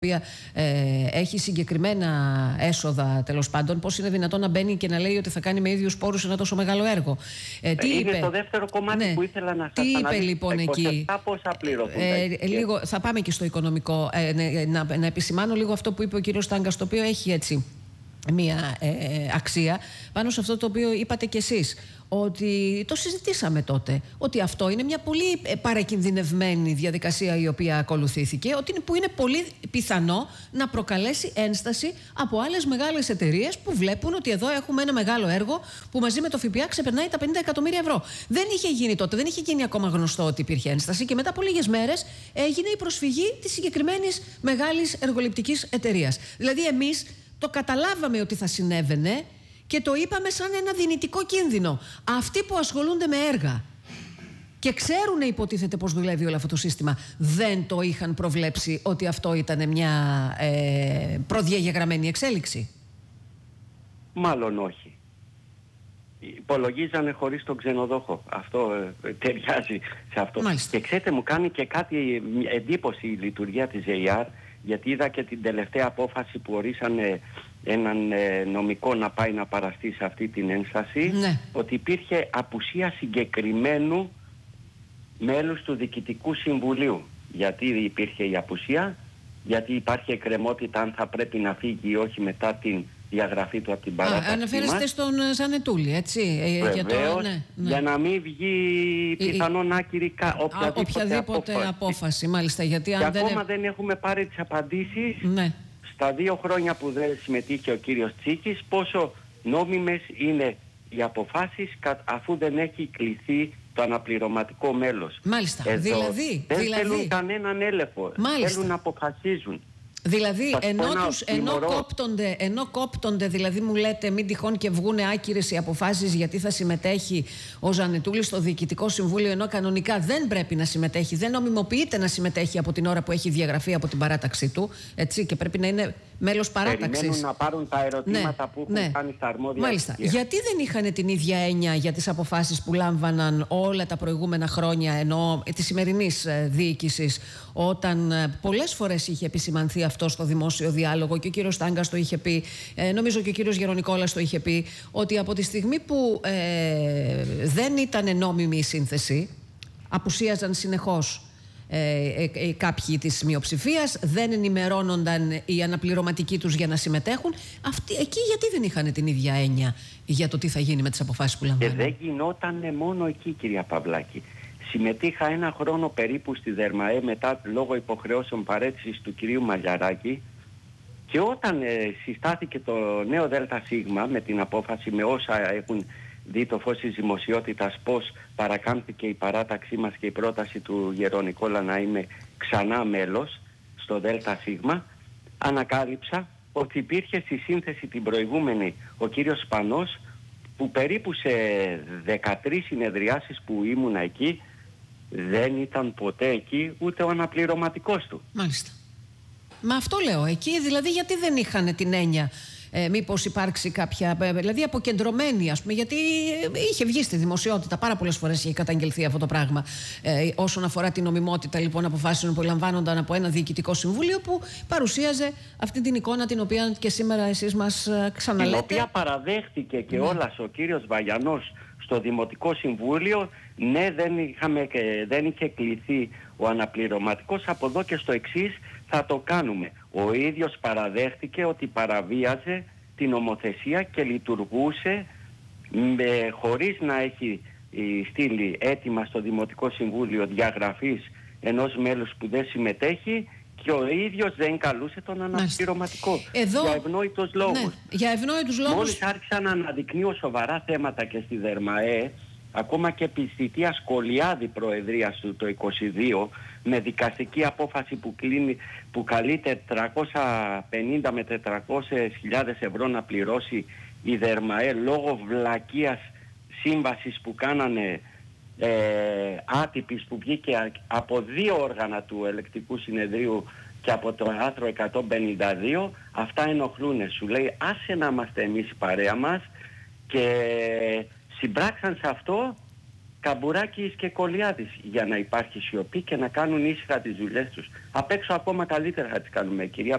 οποία έχει συγκεκριμένα έσοδα, τέλος πάντων, πώς είναι δυνατόν να μπαίνει και να λέει ότι θα κάνει με ίδιους πόρους ένα τόσο μεγάλο έργο. Τι είναι το δεύτερο κομμάτι που ήθελα να σας αναλύσω. Τι είπε λοιπόν εκεί. Πόσα πληρωθούν. Λίγο, θα πάμε και στο οικονομικό. Να επισημάνω λίγο αυτό που είπε ο κύριος Στάγκας, το οποίο έχει έτσι μία αξία πάνω σε αυτό το οποίο είπατε κι εσείς, ότι το συζητήσαμε τότε, ότι αυτό είναι μια πολύ παρακινδυνευμένη διαδικασία η οποία ακολουθήθηκε, που είναι πολύ πιθανό να προκαλέσει ένσταση από άλλες μεγάλες εταιρείες που βλέπουν ότι εδώ έχουμε ένα μεγάλο έργο που μαζί με το ΦΠΑ ξεπερνάει τα 50 εκατομμύρια ευρώ. Δεν είχε γίνει τότε, δεν είχε γίνει ακόμα γνωστό ότι υπήρχε ένσταση και μετά από λίγες μέρες έγινε η προσφυγή της συγκεκριμένης μεγάλης εργοληπτικής εταιρείας. Δηλαδή εμείς το καταλάβαμε ότι θα συνέβαινε και το είπαμε σαν ένα δυνητικό κίνδυνο. Αυτοί που ασχολούνται με έργα και ξέρουν, υποτίθεται, πώς δουλεύει όλο αυτό το σύστημα, δεν το είχαν προβλέψει ότι αυτό ήταν μια προδιαγεγραμμένη εξέλιξη. Μάλλον όχι. Υπολογίζανε χωρίς τον ξενοδόχο. Αυτό ταιριάζει σε αυτό. Μάλιστα. Και ξέρετε, μου κάνει και κάτι εντύπωση η λειτουργία της ΕΙΑΡ, γιατί είδα και την τελευταία απόφαση που ορίσανε έναν νομικό να πάει να παραστεί σε αυτή την ένσταση, ναι, ότι υπήρχε απουσία συγκεκριμένου μέλους του Διοικητικού Συμβουλίου. Γιατί υπήρχε η απουσία, γιατί υπάρχει εκκρεμότητα αν θα πρέπει να φύγει ή όχι μετά την διαγραφή του από την παράταξη. Αναφέρεστε στον Ζανετούλη, έτσι. Βεβαίως, για να μην βγει πιθανόν άκυρη οποιαδήποτε απόφαση. Μάλιστα, γιατί και ακόμα δεν έχουμε πάρει τις απαντήσεις, ναι, στα 2 χρόνια που δεν συμμετείχε ο κύριος Τσίκης, πόσο νόμιμες είναι οι αποφάσεις αφού δεν έχει κληθεί το αναπληρωματικό μέλος. Μάλιστα. Εδώ δεν θέλουν κανέναν έλεγχο. Θέλουν να αποφασίζουν. Δηλαδή, ενώ κόπτονται, δηλαδή μου λέτε μην τυχόν και βγουν άκυρες οι αποφάσεις γιατί θα συμμετέχει ο Ζανετούλης στο Διοικητικό Συμβούλιο, ενώ κανονικά δεν πρέπει να συμμετέχει, δεν νομιμοποιείται να συμμετέχει από την ώρα που έχει διαγραφεί από την παράταξή του, έτσι, και πρέπει να είναι μέλος παράταξης. Περιμένουν να πάρουν τα ερωτήματα που έχουν κάνει στα αρμόδια. Μάλιστα. Γιατί δεν είχαν την ίδια έννοια για τις αποφάσεις που λάμβαναν όλα τα προηγούμενα χρόνια, ενώ της σημερινής διοίκησης, όταν πολλές φορές είχε επισημανθεί αυτό στο δημόσιο διάλογο και ο κύριος Στάγκας το είχε πει, νομίζω και ο κύριος Γερονικόλας το είχε πει, ότι από τη στιγμή που δεν ήταν νόμιμη η σύνθεση, απουσίαζαν συνεχώς κάποιοι της μειοψηφίας, δεν ενημερώνονταν οι αναπληρωματικοί τους για να συμμετέχουν. Εκεί γιατί δεν είχαν την ίδια έννοια για το τι θα γίνει με τις αποφάσεις που λαμβάνουν? Και δεν γινόταν μόνο εκεί, κυρία Παυλάκη. Συμμετείχα 1 χρόνο περίπου στη ΔΕΡΜΑΕ μετά λόγω υποχρεώσεων παρέτησης του κυρίου Μαλιαράκη, και όταν συστάθηκε το νέο ΔΣ με την απόφαση, με όσα έχουν δει το φως της δημοσιότητας, πώς παρακάμφθηκε η παράταξή μας και η πρόταση του Γερονικόλα να είμαι ξανά μέλος στο ΔΣ, ανακάλυψα ότι υπήρχε στη σύνθεση την προηγούμενη ο κύριος Σπανός, που περίπου σε 13 συνεδριάσεις που ήμουνα εκεί δεν ήταν ποτέ εκεί ούτε ο αναπληρωματικός του. Μάλιστα. Μα αυτό λέω. Εκεί δηλαδή γιατί δεν είχαν την έννοια, μήπως υπάρξει κάποια, δηλαδή αποκεντρωμένη, ας πούμε, γιατί είχε βγει στη δημοσιότητα πάρα πολλές φορές, είχε καταγγελθεί αυτό το πράγμα, όσον αφορά την νομιμότητα λοιπόν αποφάσεων που λαμβάνονταν από ένα διοικητικό συμβούλιο που παρουσίαζε αυτή την εικόνα την οποία και σήμερα εσείς μας ξαναλέτε. Την οποία παραδέχτηκε και όλας ο κύριος Βαγιανός στο Δημοτικό Συμβούλιο. Ναι, δεν είχε κληθεί ο αναπληρωματικός, από εδώ και στο εξής θα το κάνουμε. Ο ίδιος παραδέχτηκε ότι παραβίαζε την νομοθεσία και λειτουργούσε χωρίς να έχει στείλει έτοιμα στο Δημοτικό Συμβούλιο διαγραφής ενός μέλους που δεν συμμετέχει, και ο ίδιος δεν καλούσε τον αναπληρωματικό. Για ευνόητους λόγους. Ναι, για ευνόητους λόγους. Μόλις άρχισα να αναδεικνύω σοβαρά θέματα και στη ΔΕΡΜΑΕ, ακόμα και επί θητείας Σκολιάδη προεδρίας του το 22, με δικαστική απόφαση που καλεί 450 με 400.000 ευρώ να πληρώσει η ΔΕΡΜΑΕ λόγω βλακείας σύμβασης που κάνανε άτυπης, που βγήκε από 2 όργανα του Ελεκτικού Συνεδρίου και από το άρθρο 152, αυτά ενοχλούνε. Σου λέει άσε να είμαστε εμείς η παρέα μας, και συμπράξαν σε αυτό Καμπουράκης και Κολιάδης, για να υπάρχει σιωπή και να κάνουν ήσυχα τις δουλειές τους. Απ' έξω ακόμα καλύτερα θα τις κάνουμε, κυρία